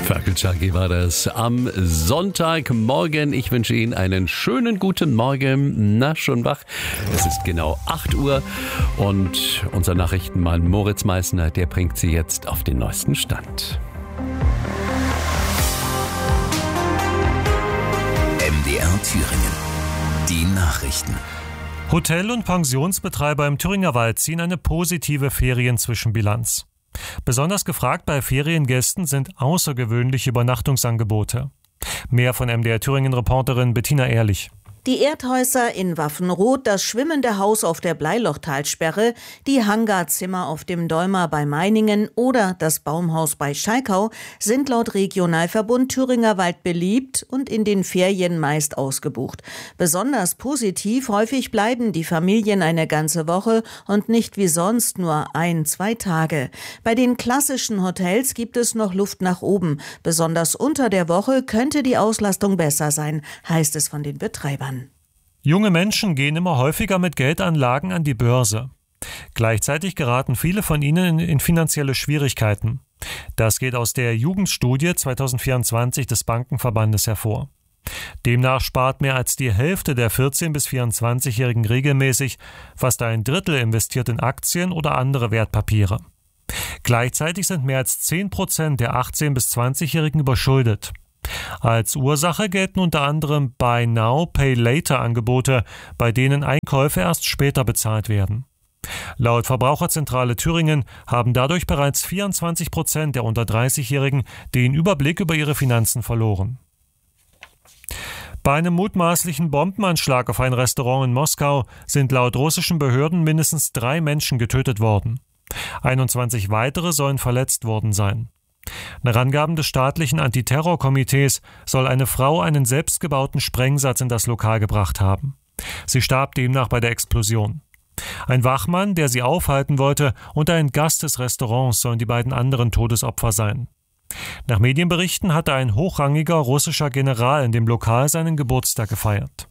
Ferkel Chunky war das am Sonntagmorgen. Ich wünsche Ihnen einen schönen guten Morgen. Na, schon wach? Es ist genau 8 Uhr und unser Nachrichtenmann Moritz Meissner, der bringt Sie jetzt auf den neuesten Stand. MDR Thüringen. Die Nachrichten. Hotel- und Pensionsbetreiber im Thüringer Wald ziehen eine positive Ferienzwischenbilanz. Besonders gefragt bei Feriengästen sind außergewöhnliche Übernachtungsangebote. Mehr von MDR Thüringen-Reporterin Bettina Ehrlich. Die Erdhäuser in Waffenroth, das schwimmende Haus auf der Bleilochtalsperre, die Hangarzimmer auf dem Dolmer bei Meiningen oder das Baumhaus bei Schalkau sind laut Regionalverbund Thüringer Wald beliebt und in den Ferien meist ausgebucht. Besonders positiv, häufig bleiben die Familien eine ganze Woche und nicht wie sonst nur 1-2 Tage. Bei den klassischen Hotels gibt es noch Luft nach oben. Besonders unter der Woche könnte die Auslastung besser sein, heißt es von den Betreibern. Junge Menschen gehen immer häufiger mit Geldanlagen an die Börse. Gleichzeitig geraten viele von ihnen in finanzielle Schwierigkeiten. Das geht aus der Jugendstudie 2024 des Bankenverbandes hervor. Demnach spart mehr als die Hälfte der 14- bis 24-Jährigen regelmäßig, fast ein Drittel investiert in Aktien oder andere Wertpapiere. Gleichzeitig sind mehr als 10% der 18- bis 20-Jährigen überschuldet. Als Ursache gelten unter anderem Buy Now, Pay Later Angebote, bei denen Einkäufe erst später bezahlt werden. Laut Verbraucherzentrale Thüringen haben dadurch bereits 24% der unter 30-Jährigen den Überblick über ihre Finanzen verloren. Bei einem mutmaßlichen Bombenanschlag auf ein Restaurant in Moskau sind laut russischen Behörden mindestens 3 Menschen getötet worden. 21 weitere sollen verletzt worden sein. Nach Angaben des staatlichen Antiterrorkomitees soll eine Frau einen selbstgebauten Sprengsatz in das Lokal gebracht haben. Sie starb demnach bei der Explosion. Ein Wachmann, der sie aufhalten wollte, und ein Gast des Restaurants sollen die beiden anderen Todesopfer sein. Nach Medienberichten hatte ein hochrangiger russischer General in dem Lokal seinen Geburtstag gefeiert.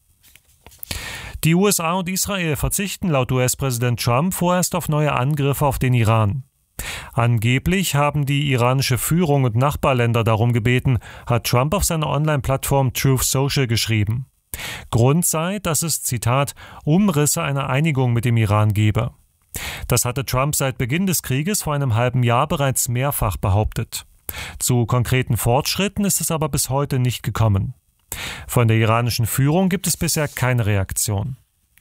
Die USA und Israel verzichten laut US-Präsident Trump vorerst auf neue Angriffe auf den Iran. Angeblich haben die iranische Führung und Nachbarländer darum gebeten, hat Trump auf seiner Online-Plattform Truth Social geschrieben. Grund sei, dass es, Zitat, Umrisse einer Einigung mit dem Iran gebe. Das hatte Trump seit Beginn des Krieges vor einem halben Jahr bereits mehrfach behauptet. Zu konkreten Fortschritten ist es aber bis heute nicht gekommen. Von der iranischen Führung gibt es bisher keine Reaktion.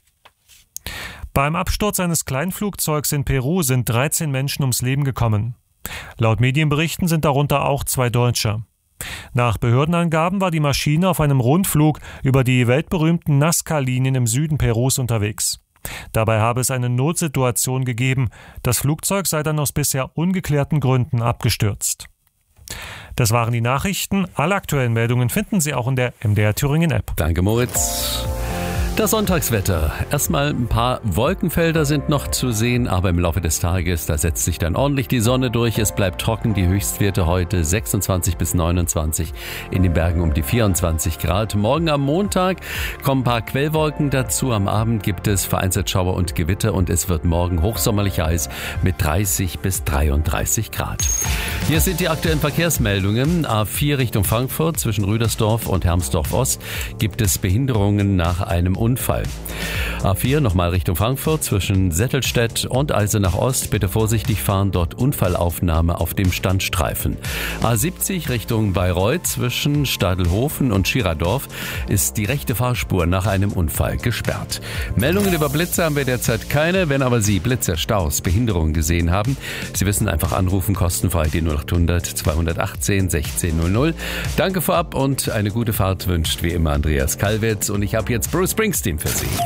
Beim Absturz eines Kleinflugzeugs in Peru sind 13 Menschen ums Leben gekommen. Laut Medienberichten sind darunter auch 2 Deutsche. Nach Behördenangaben war die Maschine auf einem Rundflug über die weltberühmten Nazca-Linien im Süden Perus unterwegs. Dabei habe es eine Notsituation gegeben. Das Flugzeug sei dann aus bisher ungeklärten Gründen abgestürzt. Das waren die Nachrichten. Alle aktuellen Meldungen finden Sie auch in der MDR Thüringen App. Danke, Moritz. Das Sonntagswetter. Erstmal ein paar Wolkenfelder sind noch zu sehen, aber im Laufe des Tages, da setzt sich dann ordentlich die Sonne durch. Es bleibt trocken, die Höchstwerte heute 26 bis 29, in den Bergen um die 24 Grad. Morgen am Montag kommen ein paar Quellwolken dazu. Am Abend gibt es vereinzelt Schauer und Gewitter und es wird morgen hochsommerlich heiß mit 30 bis 33 Grad. Hier sind die aktuellen Verkehrsmeldungen. A4 Richtung Frankfurt zwischen Rüdersdorf und Hermsdorf-Ost gibt es Behinderungen nach einem Unfall. A4 nochmal Richtung Frankfurt zwischen Settelstedt und Eisenach-Ost. Bitte vorsichtig fahren, dort Unfallaufnahme auf dem Standstreifen. A70 Richtung Bayreuth zwischen Stadelhofen und Schiradorf ist die rechte Fahrspur nach einem Unfall gesperrt. Meldungen über Blitze haben wir derzeit keine. Wenn aber Sie Blitze, Staus, Behinderungen gesehen haben, Sie wissen, einfach anrufen, kostenfrei die 0800 218 1600. Danke vorab und eine gute Fahrt wünscht wie immer Andreas Kalwitz. Und ich habe jetzt Bruce Springsteen für Sie.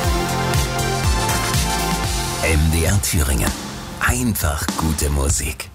MDR Thüringen. Einfach gute Musik.